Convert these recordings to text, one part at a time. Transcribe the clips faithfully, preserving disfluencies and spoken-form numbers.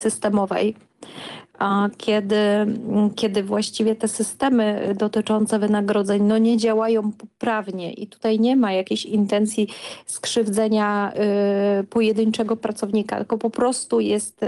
systemowej, a kiedy, kiedy właściwie te systemy dotyczące wynagrodzeń no, nie działają poprawnie i tutaj nie ma jakiejś intencji skrzywdzenia y, pojedynczego pracownika, tylko po prostu jest, y,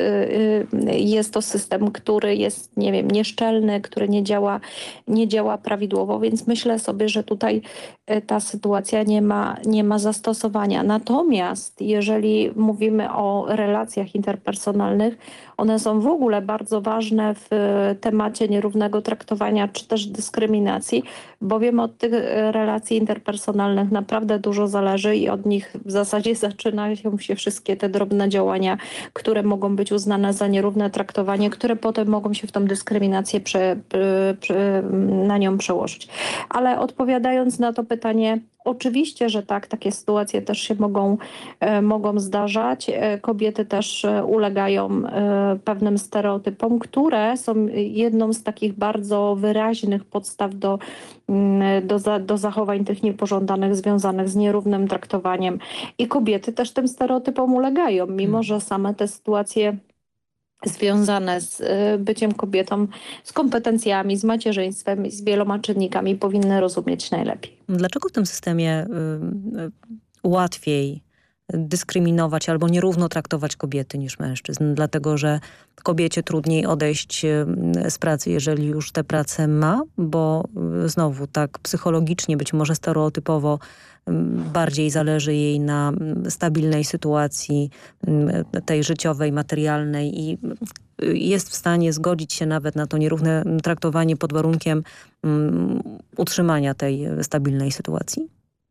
y, jest to system, który jest, nie wiem, nieszczelny, który nie działa, nie działa prawidłowo, więc myślę sobie, że tutaj y, ta sytuacja nie ma, nie ma zastosowania. Natomiast jeżeli mówimy o relacjach interpersonalnych, one są w ogóle bardzo ważne w temacie nierównego traktowania czy też dyskryminacji, bowiem od tych relacji interpersonalnych naprawdę dużo zależy i od nich w zasadzie zaczynają się wszystkie te drobne działania, które mogą być uznane za nierówne traktowanie, które potem mogą się w tą dyskryminację prze, prze, na nią przełożyć. Ale odpowiadając na to pytanie, oczywiście, że tak, takie sytuacje też się mogą, e, mogą zdarzać. E, Kobiety też e, ulegają e, pewnym stereotypom, które są jedną z takich bardzo wyraźnych podstaw do, mm, do, za, do zachowań tych niepożądanych związanych z nierównym traktowaniem. I kobiety też tym stereotypom ulegają, mimo że same te sytuacje związane z y, byciem kobietą, z kompetencjami, z macierzyństwem i z wieloma czynnikami powinny rozumieć najlepiej. Dlaczego w tym systemie y, y, łatwiej dyskryminować albo nierówno traktować kobiety niż mężczyzn? Dlatego, że kobiecie trudniej odejść y, z pracy, jeżeli już tę pracę ma, bo y, znowu tak psychologicznie, być może stereotypowo y, bardziej zależy jej na y, stabilnej sytuacji y, tej życiowej, materialnej i y, jest w stanie zgodzić się nawet na to nierówne traktowanie pod warunkiem um, utrzymania tej stabilnej sytuacji?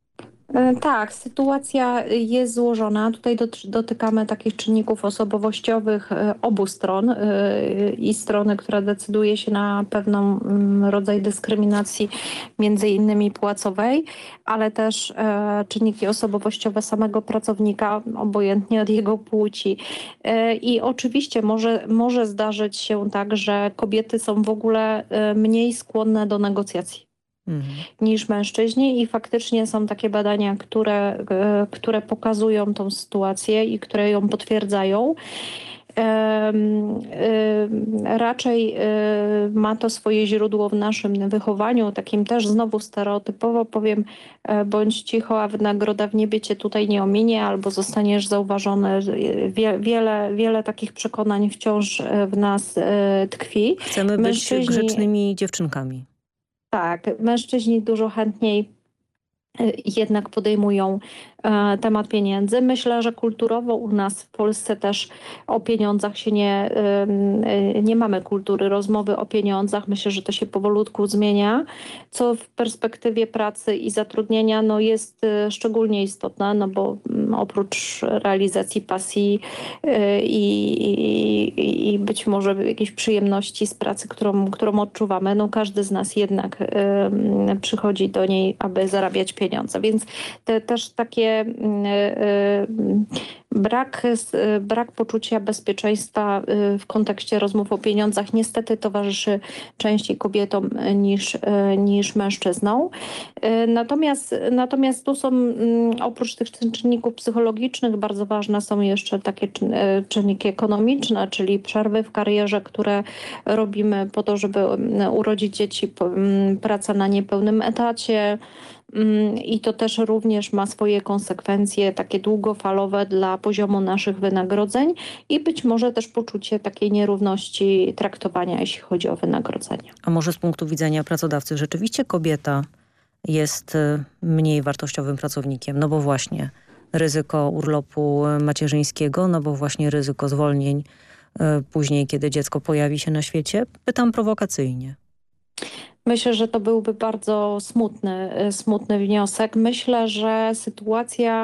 E, Tak, sytuacja jest złożona. Tutaj dot- dotykamy takich czynników osobowościowych e, obu stron e, i strony, która decyduje się na pewną mm, rodzaj dyskryminacji, między innymi płacowej, ale też e, czynniki osobowościowe samego pracownika, obojętnie od jego płci. E, I oczywiście może, może zdarzyć się tak, że kobiety są w ogóle e, mniej skłonne do negocjacji Mhm. niż mężczyźni i faktycznie są takie badania, które, e, które pokazują tą sytuację i które ją potwierdzają. Em, em, Raczej e, ma to swoje źródło w naszym wychowaniu, takim też znowu stereotypowo powiem, e, bądź cicho, a wynagroda w niebie cię tutaj nie ominie, albo zostaniesz zauważony. Wie, wiele, wiele takich przekonań wciąż e, w nas e, tkwi. Chcemy być Mężczyźni grzecznymi dziewczynkami. tak, mężczyźni dużo chętniej y, jednak podejmują e, temat pieniędzy. Myślę, że kulturowo u nas w Polsce też o pieniądzach się nie, ym, y, nie mamy kultury rozmowy o pieniądzach. Myślę, że to się powolutku zmienia, co w perspektywie pracy i zatrudnienia no, jest y, szczególnie istotne, no bo mm, oprócz realizacji pasji y, i, i, i być może jakiejś przyjemności z pracy, którą, którą odczuwamy, no każdy z nas jednak ym, przychodzi do niej, aby zarabiać pieniądze. Więc te, też takie mm, y, y, brak, y, brak poczucia bezpieczeństwa y, w kontekście rozmów o pieniądzach niestety towarzyszy częściej kobietom y, niż, y, niż mężczyznom. Y, Natomiast, natomiast tu są mm, oprócz tych czyn- czynników psychologicznych bardzo ważne są jeszcze takie czyn- y, czynniki ekonomiczne, czyli przerwy w karierze, które robimy po to, żeby mm, urodzić dzieci, po- mm, praca na niepełnym etacie. Mm, I to też również ma swoje konsekwencje takie długofalowe dla poziomu naszych wynagrodzeń i być może też poczucie takiej nierówności traktowania, jeśli chodzi o wynagrodzenia. A może z punktu widzenia pracodawcy rzeczywiście kobieta jest y, mniej wartościowym pracownikiem? No bo właśnie ryzyko urlopu y, macierzyńskiego, no bo właśnie ryzyko zwolnień y, później, kiedy dziecko pojawi się na świecie. Pytam prowokacyjnie. Myślę, że to byłby bardzo smutny, y, smutny wniosek. Myślę, że sytuacja,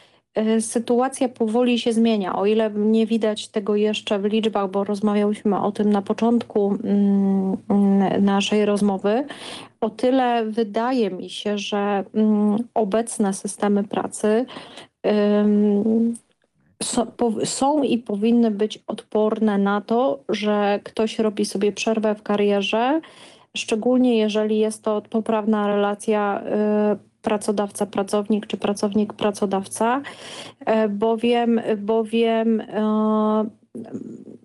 y, sytuacja powoli się zmienia. O ile nie widać tego jeszcze w liczbach, bo rozmawiałyśmy o tym na początku mm, mm, naszej rozmowy, o tyle wydaje mi się, że mm, obecne systemy pracy ym, so, po, są i powinny być odporne na to, że ktoś robi sobie przerwę w karierze, szczególnie jeżeli jest to poprawna relacja y, pracodawca-pracownik czy pracownik-pracodawca, e, bowiem, bowiem e,